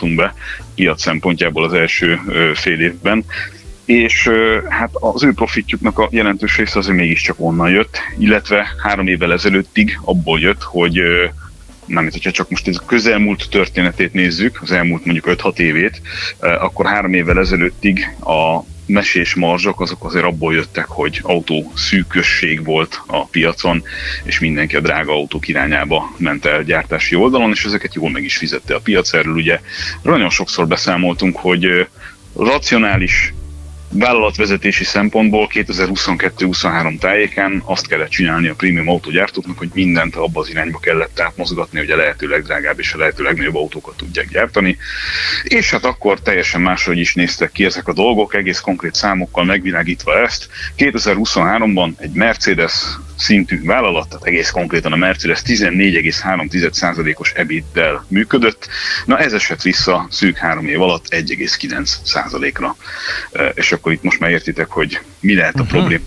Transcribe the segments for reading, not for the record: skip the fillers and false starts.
számoltunk be piac szempontjából az első fél évben, és hát az ő profitjuknak a jelentős része azért mégiscsak onnan jött, illetve 3 évvel ezelőttig abból jött, hogy nem, hogyha csak most ez a közelmúlt történetét nézzük, az elmúlt mondjuk 5-6 évét, akkor 3 évvel ezelőttig a mesés marzsok azok azért abból jöttek, hogy autó szűkösség volt a piacon, és mindenki a drága autók irányába ment el gyártási oldalon, és ezeket jól meg is fizette a piac. Erről ugye nagyon sokszor beszámoltunk, hogy racionális vállalatvezetési szempontból 2022-23 tájékán azt kellett csinálni a prémium autógyártóknak, hogy mindent abba az irányba kellett átmozgatni, hogy a lehető legdrágább és a lehető legnagyobb autókat tudják gyártani. És hát akkor teljesen máshogy is néztek ki ezek a dolgok, egész konkrét számokkal megvilágítva ezt. 2023-ban egy Mercedes szintű vállalat, tehát egész konkrétan a Mercedes 14,3%-os EBIT-del működött. Na ez esett vissza szűk 3 év alatt 1,9%-ra. És akkor itt most már értitek, hogy mi lehet a probléma.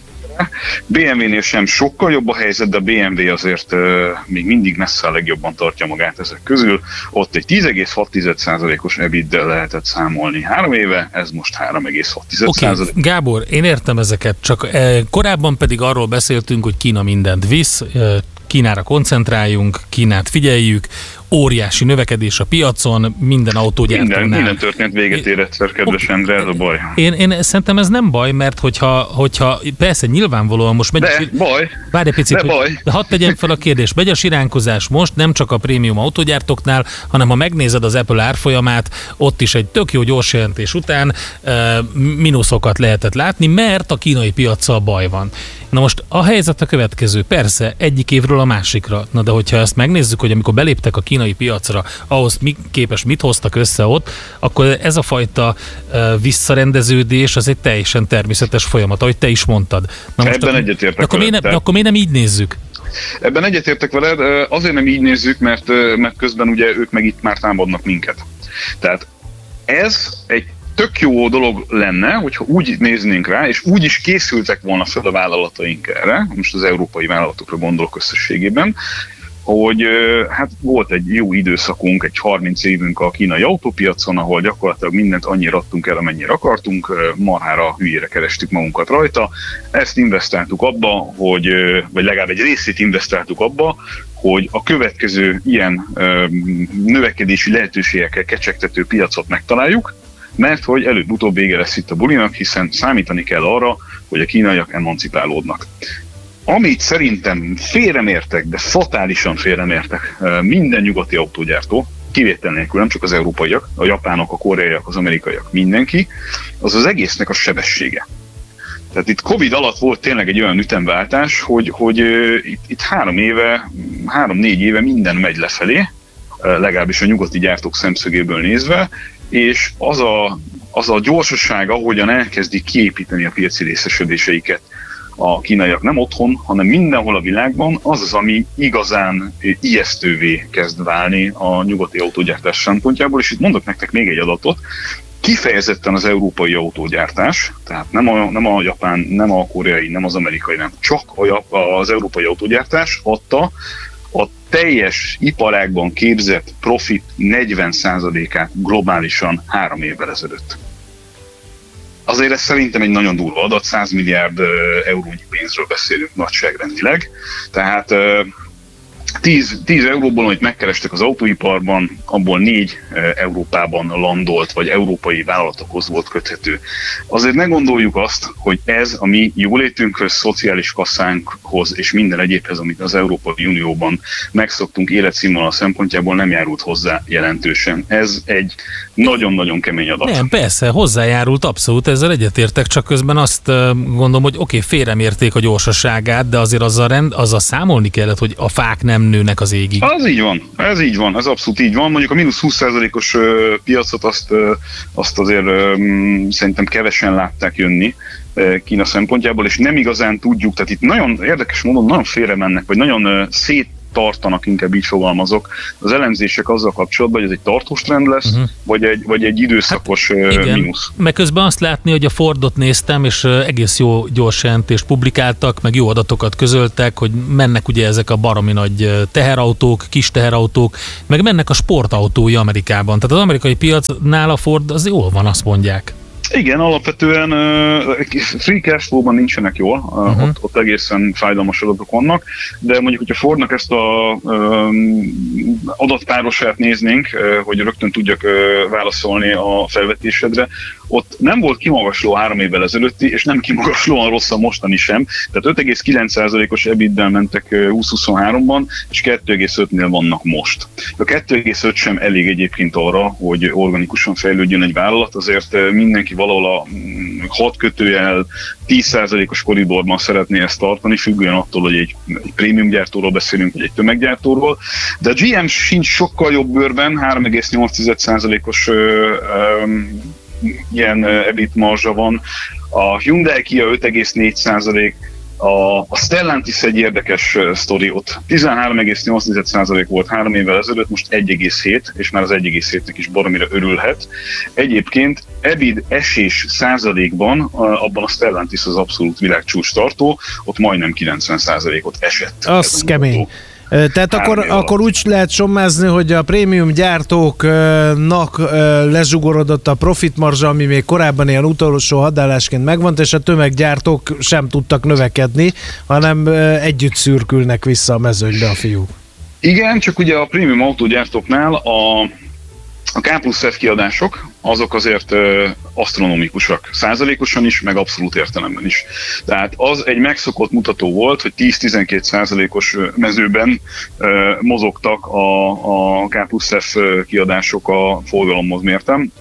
BMW-nél sem sokkal jobb a helyzet, de a BMW azért még mindig messze a legjobban tartja magát ezek közül. Ott egy 10,6%-os EBIT-del lehetett számolni 3 éve, ez most 3,6%. Oké, Gábor, én értem ezeket, csak korábban pedig arról beszéltünk, hogy Kína mindent visz, Kínára koncentráljunk, Kínát figyeljük, óriási növekedés a piacon, minden autógyártónál. Minden történet véget ér egyszer, kedves Endre, ez a baj. Én szerintem ez nem baj, mert hogyha persze nyilvánvalóan most megy Várj egy picit, hadd tegyem fel a kérdést. Megy a siránkozás most nem csak a prémium autógyártóknál, hanem ha megnézed az Apple árfolyamát, ott is egy tök jó gyors jelentés után mínuszokat lehetett látni, mert a kínai piaccal baj van. Na most a helyzet a következő, persze egyik évről a másikra, na de hogyha ezt megnézzük, hogy amikor beléptek a kínai piacra, ahhoz mit hoztak össze ott, akkor ez a fajta visszarendeződés az egy teljesen természetes folyamat, ahogy te is mondtad. Na most ebben egyetértek veled. Akkor miért nem így nézzük? Ebben egyetértek veled, azért nem így nézzük, mert közben ugye ők meg itt már támadnak minket. Tehát ez egy tök jó dolog lenne, hogyha úgy néznénk rá, és úgy is készültek volna fel a vállalataink erre, most az európai vállalatokra gondolok összességében, hogy hát volt egy jó időszakunk, egy 30 évünk a kínai autópiacon, ahol gyakorlatilag mindent annyira adtunk el, amennyire akartunk, marhára hülyére kerestük magunkat rajta. Ezt investáltuk abba, vagy legalább egy részét investáltuk abba, hogy a következő ilyen növekedési lehetőségekkel kecsegtető piacot megtaláljuk, mert hogy előbb-utóbb vége lesz itt a bulinak, hiszen számítani kell arra, hogy a kínaiak emancipálódnak. Amit szerintem félremértek, de fatálisan félremértek minden nyugati autógyártó, kivétel nélkül, nem csak az európaiak, a japánok, a koreaiak, az amerikaiak, mindenki, az az egésznek a sebessége. Tehát itt Covid alatt volt tényleg egy olyan ütemváltás, hogy itt 3-4 éve minden megy lefelé, legalábbis a nyugati gyártók szemszögéből nézve, és az a gyorsaság, ahogyan elkezdik kiépíteni a piaci részesedéseiket a kínaiak nem otthon, hanem mindenhol a világban, az, ami igazán ijesztővé kezd válni a nyugati autógyártás szempontjából, és itt mondok nektek még egy adatot, kifejezetten az európai autógyártás, tehát nem a japán, nem a koreai, nem az amerikai, nem, csak az európai autógyártás adta a teljes iparágban képzett profit 40%-át globálisan 3 évvel ezelőtt. Azért ez szerintem egy nagyon durva adat, 100 milliárd eurónyi pénzről beszélünk nagyságrendileg. Tehát 10 euróból, amit megkerestek az autóiparban, abból 4 Európában landolt, vagy európai vállalatokhoz volt köthető. Azért ne gondoljuk azt, hogy ez a mi jólétünkhöz, szociális kasszánkhoz és minden egyébhez, amit az Európai Unióban megszoktunk életszínvonal szempontjából, nem járult hozzá jelentősen. Ez egy nagyon-nagyon kemény adat. Nem, persze, hozzájárult abszolút, ezzel egyetértek, csak közben azt gondolom, hogy oké, félremérték a gyorsaságát, de azért azzal számolni kellett, hogy a fák nem nőnek az égig. Az így van, ez abszolút így van. Mondjuk a mínusz 20%-os piacot azt azért szerintem kevesen látták jönni Kína szempontjából, és nem igazán tudjuk, tehát itt nagyon érdekes módon nagyon félre mennek, vagy nagyon tartanak, inkább így fogalmazok, az elemzések azzal kapcsolatban, hogy ez egy tartós trend lesz, vagy egy időszakos mínusz. Meg közben azt látni, hogy a Fordot néztem, és egész jó gyors jelentést publikáltak, meg jó adatokat közöltek, hogy mennek ugye ezek a baromi nagy teherautók, kis teherautók, meg mennek a sportautói Amerikában. Tehát az amerikai piacnál a Ford az jól van, azt mondják. Igen, alapvetően free cash flow-ban nincsenek jól, ott egészen fájdalmas adatok vannak, de mondjuk, hogyha Fordnak ezt a adatpárosát néznénk, hogy rögtön tudjak válaszolni a felvetésedre, ott nem volt kimagasló 3 évvel ezelőtti, és nem kimagaslóan rossz a mostani sem, tehát 5,9%-os EBITDA mentek 2023-ban, és 2,5-nél vannak most. A 2,5 sem elég egyébként arra, hogy organikusan fejlődjön egy vállalat, azért mindenki valahol a 6-10%-os koridorban szeretné ezt tartani, függően attól, hogy egy prémium gyártóról beszélünk, vagy egy tömeggyártóról, de a GM sincs sokkal jobb bőrben, 3,8%-os ilyen EBIT marzsa van, a Hyundai Kia 5,4%, a Stellantis egy érdekes sztori, ott 13,8% volt 3 évvel ezelőtt, most 1,7, és már az 1,7-nek is baromira örülhet. Egyébként EBIT esés százalékban abban a Stellantis az abszolút világcsúcs tartó, ott majdnem 90%-ot esett. Az kemény. Tehát akkor úgy lehet sommázni, hogy a prémium gyártóknak lezsugorodott a profitmarzsa, ami még korábban ilyen utolsó hadállásként megvan, és a tömeggyártók sem tudtak növekedni, hanem együtt szürkülnek vissza a mezőnybe a fiúk. Igen, csak ugye a prémium autógyártóknál a K+F kiadások, azok azért asztronomikusak, százalékosan is, meg abszolút értelemben is. Tehát az egy megszokott mutató volt, hogy 10-12%-os mezőben mozogtak a K+F kiadások a forgalomhoz mértem,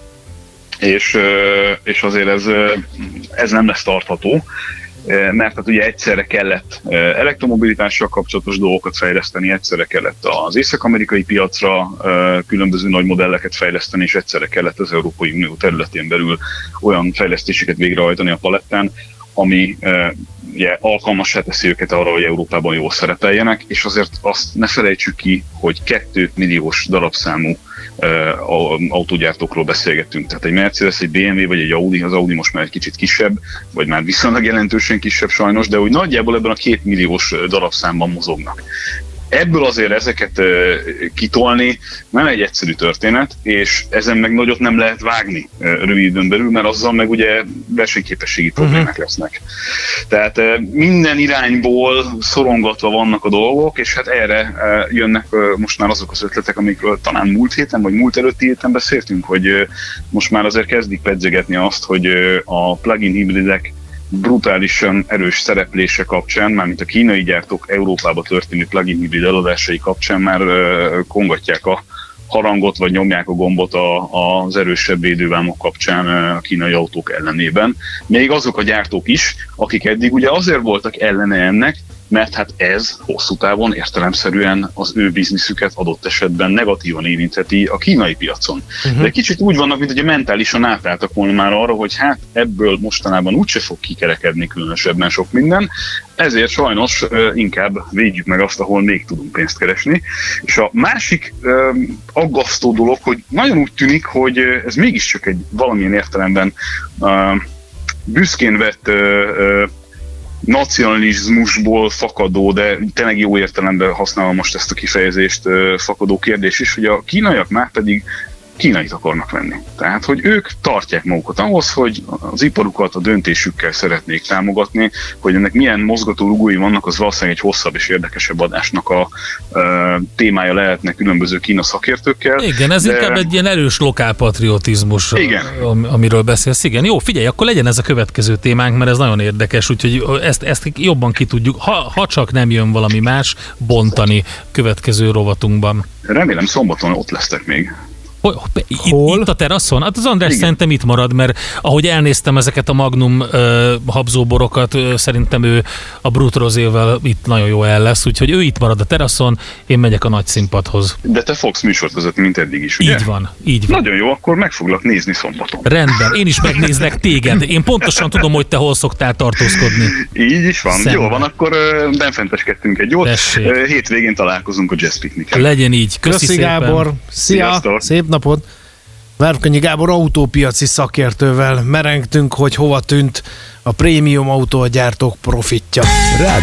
és azért ez nem lesz tartható, mert hát ugye egyszerre kellett elektromobilitással kapcsolatos dolgokat fejleszteni, egyszerre kellett az észak-amerikai piacra különböző nagy modelleket fejleszteni, és egyszerre kellett az Európai Unió területén belül olyan fejlesztéseket végrehajtani a palettán, ami ugye alkalmassá teszi őket arra, hogy Európában jól szerepeljenek, és azért azt ne felejtsük ki, hogy 2 milliós darabszámú autógyártókról beszélgettünk. Tehát egy Mercedes, egy BMW vagy egy Audi, az Audi most már egy kicsit kisebb, vagy már viszonylag jelentősen kisebb sajnos, de úgy nagyjából ebben a 2 milliós darabszámban mozognak. Ebből azért ezeket kitolni nem egy egyszerű történet, és ezen meg nagyot nem lehet vágni rövid időn belül, mert azzal meg ugye versenyképességi problémák lesznek. Tehát minden irányból szorongatva vannak a dolgok, és hát erre jönnek most már azok az ötletek, amikről talán múlt héten, vagy múlt előtti héten beszéltünk, hogy most már azért kezdik pedzegetni azt, hogy a plug-in hibridek brutálisan erős szereplése kapcsán, mármint a kínai gyártók Európába történő plug-in hibrid eladásai kapcsán már kongatják a harangot, vagy nyomják a gombot az erősebb védővámok kapcsán a kínai autók ellenében. Még azok a gyártók is, akik eddig ugye azért voltak ellene ennek, mert hát ez hosszú távon értelemszerűen az ő bizniszüket adott esetben negatívan érintheti a kínai piacon. De kicsit úgy vannak, mint hogy mentálisan átálltak volna már arra, hogy hát ebből mostanában úgyse fog kikerekedni különösebben sok minden, ezért sajnos inkább védjük meg azt, ahol még tudunk pénzt keresni. És a másik aggasztó dolog, hogy nagyon úgy tűnik, hogy ez mégiscsak egy valamilyen értelemben büszkén vett nacionalizmusból fakadó, de tényleg jó értelemben használom most ezt a kifejezést, fakadó kérdés is, hogy a kínaiak már pedig kínait akarnak venni. Tehát, hogy ők tartják magukat ahhoz, hogy az iparukat a döntésükkel szeretnék támogatni, hogy ennek milyen mozgató rugói vannak, az valószínűleg egy hosszabb és érdekesebb adásnak a témája lehetne különböző Kína szakértőkkel. Igen, ez inkább egy ilyen erős lokálpatriotizmus, amiről beszélsz. Igen, jó, figyelj, akkor legyen ez a következő témánk, mert ez nagyon érdekes, úgyhogy ezt jobban ki tudjuk, ha csak nem jön valami más, bontani következő rovatunkban. Remélem szombaton ott lesztek még. Itt a teraszon? Hát az András szerintem itt marad, mert ahogy elnéztem ezeket a Magnum habzóborokat, szerintem ő a Brut Rozével itt nagyon jó el lesz, úgyhogy ő itt marad a teraszon, én megyek a nagy színpadhoz. De te fogsz műsort vezetni, mint eddig is, ugye? Így van, így van. Nagyon jó, akkor meg foglak nézni szombaton. Rendben, én is megnézlek téged. Én pontosan tudom, hogy te hol szoktál tartózkodni. Így is van. Szemben. Jó van, akkor benfenteskedtünk egy jót. Hétvégén találkozunk a Jazz Picniken. Legyen így. Köszi Gábor. Szia, sziasztok. Szép napot. Várkonyi Gábor autópiaci szakértővel merengtünk, hogy hova tűnt a prémium autógyártók profitja.